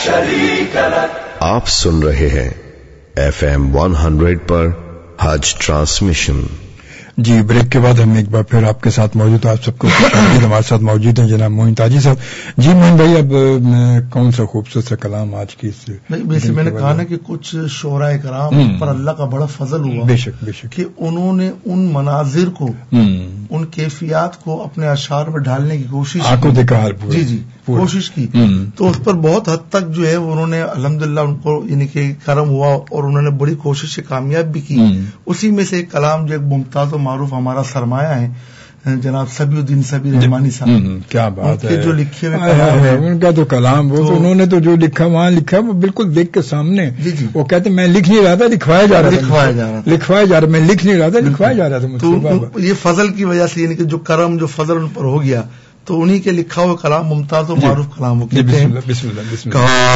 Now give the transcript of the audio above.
شريك لك. آپ سن رہے ہیں FM 100 پر حج ٹرانسمیشن. جی بریک کے بعد ہم ایک بار پھر آپ کے ساتھ موجود ہیں. آپ سب کو ہمارے ساتھ موجود ہیں جناب معین تاجی صاحب. جی معین بھائی، اب کون سا خوبصورت سا کلام آج کی ویسے میں نے کہا نا کہ کچھ شعراء کرام پر اللہ کا بڑا فضل ہوا، بے شک بے شک، کہ انہوں نے ان مناظر کو، ان کیفیات کو اپنے اشعار میں ڈھالنے کی کوشش آنکھوں دیکھا حال جی جی کوشش کی، تو اس پر بہت حد تک جو ہے انہوں نے الحمدللہ ان کو یعنی کہ کرم ہوا اور انہوں نے بڑی کوشش سے کامیاب بھی کی. اسی میں سے ایک کلام جو ایک ممتاز و معروف ہمارا سرمایہ ہے جناب سبی الدین سبی رحمانی صاحب، کیا بات ہے، جو لکھے ہوئے کلام ہے ان کا تو کلام وہ انہوں نے تو جو لکھا وہاں لکھا وہ بالکل دیکھ کے سامنے. جی جی وہ کہتے میں لکھ نہیں رہا تھا، لکھوایا جا رہا تھا، میں لکھ نہیں رہا تھا، لکھوایا جا رہا تھا. تو یہ فضل کی وجہ سے یعنی کہ جو کرم جو فضل ان پر ہو گیا تو انہی کے لکھا ہوا کلام ممتاز و معروف کلام ہو. بسم اللہ بسم اللہ بسم اللہ.